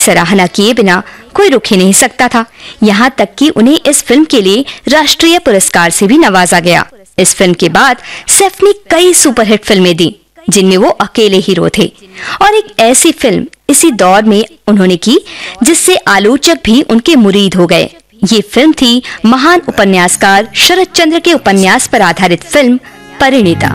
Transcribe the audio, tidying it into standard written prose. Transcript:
सराहना किए बिना कोई रुक ही नहीं सकता था। यहाँ तक कि उन्हें इस फिल्म के लिए राष्ट्रीय पुरस्कार से भी नवाजा गया। इस फिल्म के बाद सैफ ने कई सुपरहिट फिल्में दी जिनमें वो अकेले हीरो थे, और एक ऐसी फिल्म इसी दौर में उन्होंने की जिससे आलोचक भी उनके मुरीद हो गए। ये फिल्म थी महान उपन्यासकार शरत चंद्र के उपन्यास पर आधारित फिल्म परिणीता।